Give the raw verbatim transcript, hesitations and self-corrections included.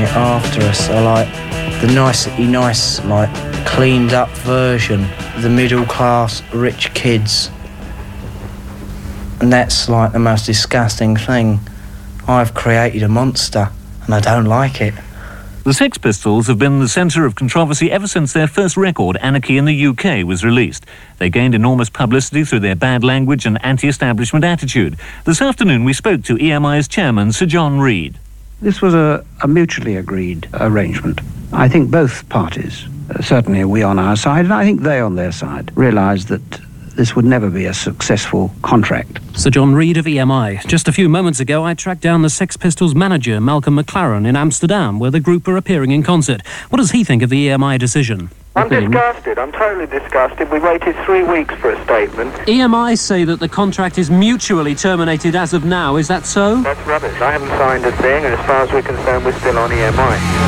it after us are like the nicety nice, like cleaned up version, the middle class rich kids. And that's like the most disgusting thing. I've created a monster and I don't like it. The Sex Pistols have been the centre of controversy ever since their first record, Anarchy in the U K, was released. They gained enormous publicity through their bad language and anti-establishment attitude. This afternoon we spoke to E M I's chairman, Sir John Reid. This was a, a mutually agreed arrangement. I think both parties, uh, certainly we on our side, and I think they on their side, realised that this would never be a successful contract. Sir John Reid of E M I. Just a few moments ago, I tracked down the Sex Pistols manager, Malcolm McLaren, in Amsterdam, where the group are appearing in concert. What does he think of the E M I decision? I'm disgusted. I'm totally disgusted. We waited three weeks for a statement. E M I say that the contract is mutually terminated as of now. Is that so? That's rubbish. I haven't signed a thing, and as far as we're concerned, we're still on E M I.